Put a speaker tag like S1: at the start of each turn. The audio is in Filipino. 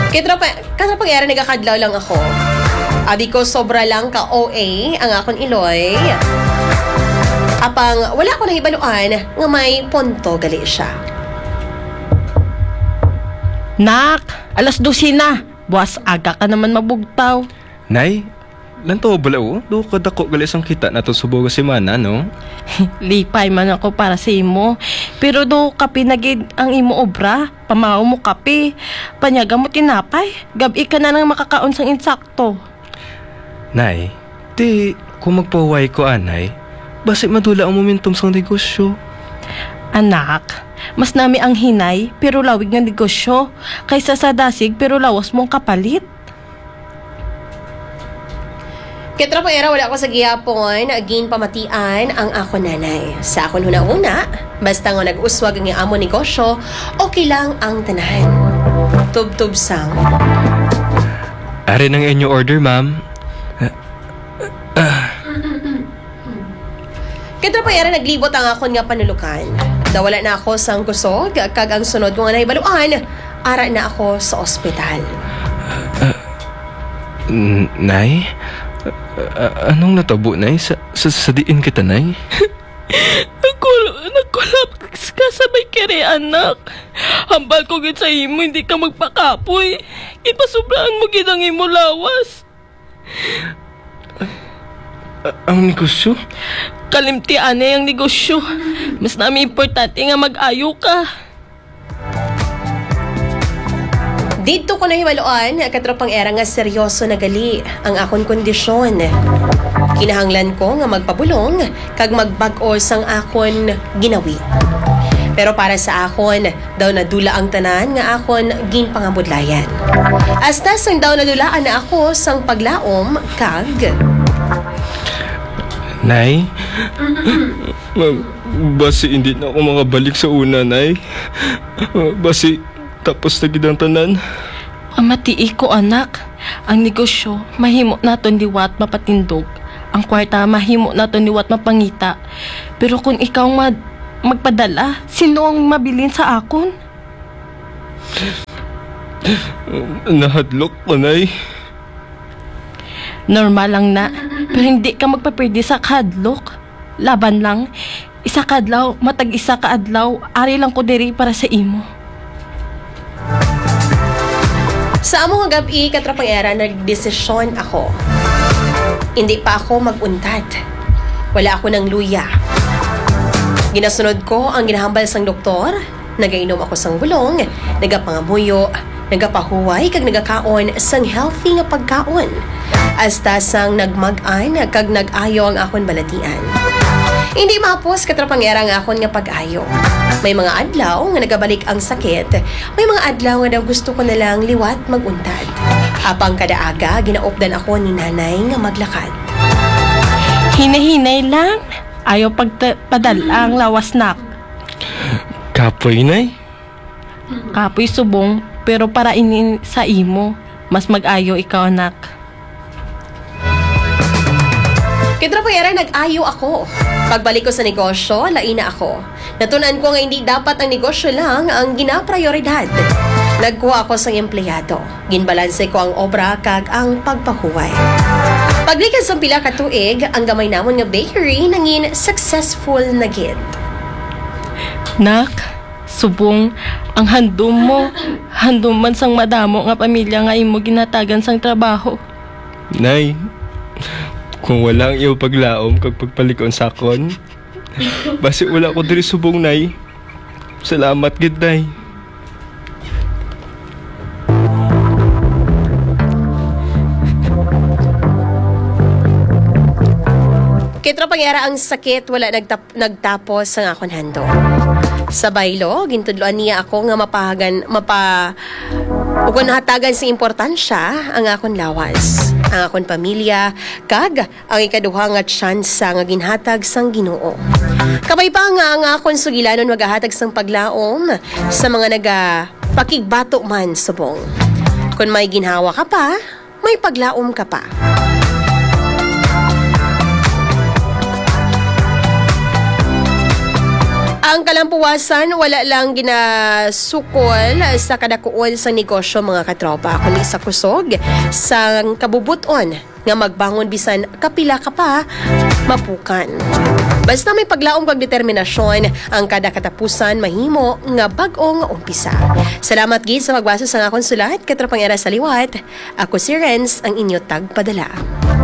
S1: Katrapangyara nagakadlaw lang ako. Abi ko sobra lang ka OA ang akong iloy. Apang wala ko nahibaluan nga may punto gali siya.
S2: Nak, alas 12 na. Buwas aga ka naman mabugtaw.
S3: Nay, lanto bala o? Do kadako gali sang kita nato subo ka semana, no?
S2: Lipay man ako para sa imo. Pero do kape nagid ang imo obra. Pamaw mo kape. Panyaga mo tinapay. Gabi ka na nang makakaon sang insakto.
S3: Nay, di kung magpaway ko anay, basi madula ang momentum sang negosyo.
S2: Anak, mas nami ang hinay pero lawig nga negosyo kaysa sa dasig pero lawas mong kapalit.
S1: Katrapangyara wala ko sa gihapon agin pamatian ang ako nanay. Sa akon huna-una, basta nga nag-uswag ang amo negosyo, okay lang ang tanahan. Tub-tub sang.
S3: Are nang inyo order, ma'am.
S1: Katrapangyara naglibot ang akon nga panulukan. Dawala na ako sang kusog, kag ang sunod ko nga nahibaluan, ara na ako sa ospital.
S3: Nay? Anong natabo, Nay? Sa diin kita, Nay?
S2: Nagkolaps ka sa may kere, anak. Hambal ko gid sa imo, hindi ka magpakapoy. Ipasubraan mo gid ang imo lawas.
S3: Ang negosyo?
S2: Kalimtian na yung negosyo. Mas namin importante nga mag-ayo ka.
S1: Dito ko nahimaluan, katrapangyara nga seryoso na gali ang akon kondisyon. Kinahanglan ko nga magpabulong kag magbag-o sang akon ginawi. Pero para sa akon, daw nadula ang tanan nga akon ginpangabudlayan. Hasta sang daw nadulaan na ako sang paglaom kag...
S3: Nay? Basi hindi na ako makabalik sa una, Nay. Basi tapos na gid ang tanan.
S2: Amatii ko, anak. Ang negosyo, mahimo naton liwat mapatindog. Ang kwarta, mahimo naton liwat mapangita. Pero kung ikaw magpadala, sino ang mabilin sa akon?
S3: Nahadlok pa, Nay.
S2: Normal lang na, pero hindi ka magpapwede sa kadlok. Laban lang, isa kadlaw, matag isa ka adlaw, ari lang ko diri para sa imo.
S1: Sa among gabi, katrapangyara, nagdesisyon ako. Hindi pa ako mag-untad. Wala ako ng luya. Ginasunod ko ang ginahambal sang doktor, nagainom ako sang bulong, nagapangamuyo, nagapahuway kag nagakaon sang healthy nga pagkaon. Hasta sang nagmag-an kag nag-ayo ang akon balatian. Hindi mapos katrapangyara ang akon nga pag-ayo. May mga adlaw nga nagabalik ang sakit. May mga adlaw nga daw gusto ko na lang liwat mag-untad. Apang kada aga, ginaupdan ako ni nanay nga maglakad.
S2: Hinay-hinay lang. Ayaw pagpadala ang lawas, nak.
S3: Kapoy, Nay?
S2: Kapoy subong, pero para ini sa imo, mas mag-ayo ikaw, anak.
S1: Katrapangyara, nag-ayo ako. Pagbalik ko sa negosyo, lain na ako. Natunan ko nga hindi dapat ang negosyo lang ang ginaprioridad. Nagkuha ako sa empleyado. Ginbalanse ko ang obra kag ang pagpahuway. Paglikas ang pila ka tuig, ang gamay namon nga bakery nangin successful na gid.
S2: Nak, subong, ang handom man sang madamo nga pamilya nga imo ginatagan sang trabaho.
S3: Nay, kung wala ang iyo paglaom kag pagpalikon sakon, basi wala ko diri subong, Nay. Salamat gid, Nay.
S1: Katrapangyara, ang sakit wala nagtapos sa akon handom. Sa baylo, gintudloan niya ako nga ukon hatagan sa importansya ang akon lawas, ang akon pamilya, kag ang ikaduha nga tsansa nga ginhatag sang Ginoo. Kabay pa nga ang akon sugilanon magahatag sang paglaom sa mga pakigbato man subong. Kung may ginhawa ka pa, may paglaom ka pa. Ang kalampuwasan, wala lang ginasukol sa kadakuon sa negosyo mga katropa, kundi sa kusog, sa kabubuton nga magbangon bisan kapila ka pa, mapukan. Basta may paglaom kag determinasyon, ang kada katapusan mahimo nga bag-ong umpisa. Salamat gid sa magbasa sa akong sulat, katropang era sa liwat. Ako si Renz, ang inyo tagpadala.